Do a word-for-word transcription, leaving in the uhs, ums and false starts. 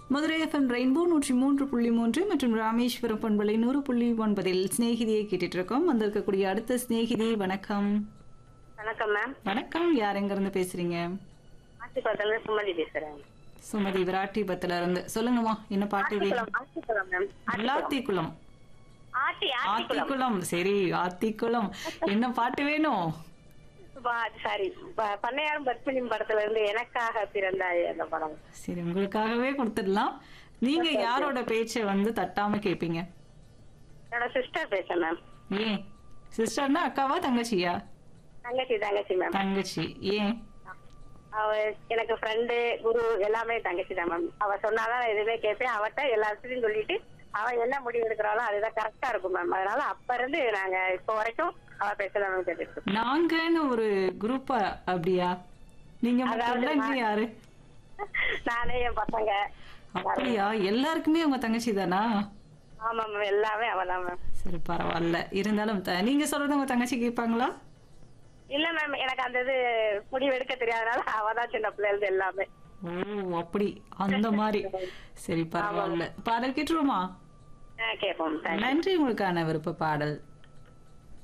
Madurai FM rainbow நூற்றி மூன்று புள்ளி மூன்று மற்றும் ராமேஸ்வரம் பண்பலை நூறு புள்ளி ஒன்பதில் சிநேகிதியை கேட்டுட்டு இருக்கோம். வந்திருக்கக்கூடிய அடுத்த சிநேகிதி வணக்கம். வணக்கம் மேம். வணக்கம், யார் எங்க இருந்து பேசுறீங்க? ஆத்திக்குளத்துல சுமதி பேசுறேன். சுமதி விராட்டிபத்துல இருந்து. சொல்லுங்கம்மா, என்ன பாட்டு வேணும்? ஆத்திக்குளம் ஆத்திக்குளம் மேம். ஆத்திக்குளம். ஆத்தி ஆத்திக்குளம். ஆத்திக்குளம், சரி ஆத்திக்குளம். என்ன பாட்டு வேணும்? சாரி, பண்ணையாரும் பத்மினி படத்துல இருந்து எனக்காக பிறந்தாய் அந்த படம். சரி, உங்களுக்காகவே கொடுத்துடலாம். நீங்க யாரோட பேச்சை வந்து தட்டாம கேப்பீங்க? என்னோட சிஸ்டர் பேசுறேன் மேம். ஏன் சிஸ்டர்னா அக்காவா தங்கச்சியா? தங்கச்சி தங்கச்சி மேம். தங்கச்சி. ஏன்? அவ எனக்கு ஃப்ரெண்டு குரு எல்லாமே தங்கச்சி தான் மேம். அவ சொன்னாதான் நான் எதுவுமே கேட்பேன். அவட்ட எல்லா விஷயத்தையும் சொல்லிட்டு அவ என்ன முடிவு எடுக்கிறாளோ அதுதான் கரெக்டா இருக்கும் மேம். அதனால அப்ப இருந்து நாங்க இப்ப வரைக்கும் அவ பேசலாம் மேம் கேட்டுட்டு. நாங்கன்னு ஒரு குரூப்பா? அப்படியா? நீங்க மட்டும் இல்ல, இங்க யாரு? நானே என் பசங்க. அப்படியா? எல்லாருக்குமே உங்க தங்கச்சி தானா? ஆமா மேம், எல்லாமே அவதான் மேம். சரி, பரவாயில்ல. இருந்தாலும் த- நீங்க சொல்றது உங்க தங்கச்சி கேட்பாங்களா? இல்ல மேம், எனக்கு அந்த இது முடிவு எடுக்க தெரியாதனால அவதான் சின்ன பிள்ளைகள் எல்லாமே. ஓ, அப்படி அந்த மாதிரி. சரி, பரவாயில்ல. பாடல் கேட்டுருவோமா? கேட்போம். நன்றி. உங்களுக்கான விருப்ப பாடல்